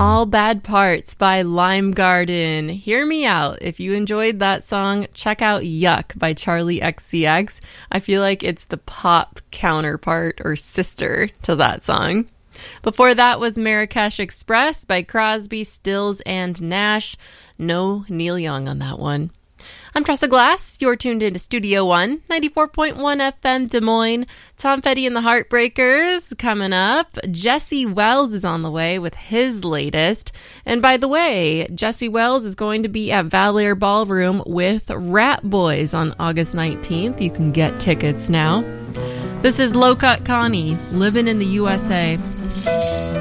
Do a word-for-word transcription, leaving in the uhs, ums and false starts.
All Bad Parts by Lime Garden. Hear me out. If you enjoyed that song, check out Yuck by Charlie X C X. I feel like it's the pop counterpart or sister to that song. Before that was Marrakesh Express by Crosby, Stills, and Nash. No Neil Young on that one. I'm Tressa Glass. You're tuned into Studio One, ninety-four point one F M Des Moines. Tom Petty and the Heartbreakers coming up. Jesse Wells is on the way with his latest. And by the way, Jesse Wells is going to be at Vallier Ballroom with Rat Boys on August nineteenth. You can get tickets now. This is Low Cut Connie, living in the U S A.